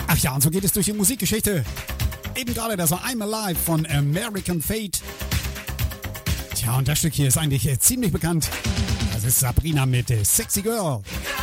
Ach ja, und so geht es durch die Musikgeschichte. Eben gerade das war I'm Alive von American Fate. Tja, und das Stück hier ist eigentlich ziemlich bekannt. Das ist Sabrina mit Sexy Girl.